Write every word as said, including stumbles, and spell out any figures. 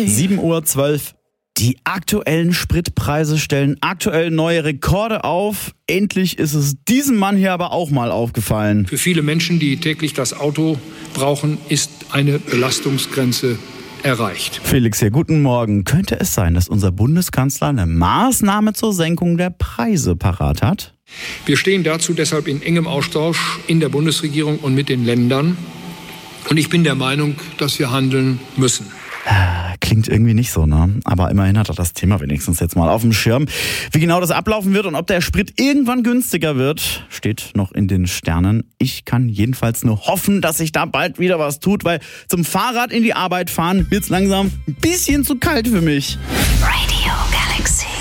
sieben Uhr zwölf. Die aktuellen Spritpreise stellen aktuell neue Rekorde auf. Endlich ist es diesem Mann hier aber auch mal aufgefallen. Für viele Menschen, die täglich das Auto brauchen, ist eine Belastungsgrenze erreicht. Felix hier, guten Morgen. Könnte es sein, dass unser Bundeskanzler eine Maßnahme zur Senkung der Preise parat hat? Wir stehen dazu deshalb in engem Austausch in der Bundesregierung und mit den Ländern. Und ich bin der Meinung, dass wir handeln müssen. Klingt irgendwie nicht so, ne? Aber immerhin hat er das Thema wenigstens jetzt mal auf dem Schirm. Wie genau das ablaufen wird und ob der Sprit irgendwann günstiger wird, steht noch in den Sternen. Ich kann jedenfalls nur hoffen, dass sich da bald wieder was tut, weil zum Fahrrad in die Arbeit fahren wird's langsam ein bisschen zu kalt für mich. Radio Galaxy.